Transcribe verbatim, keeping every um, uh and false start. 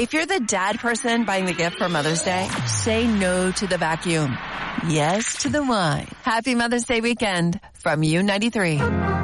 If you're the dad person buying the gift for Mother's Day, say no to the vacuum. Yes to the wine. Happy Mother's Day weekend from U ninety-three.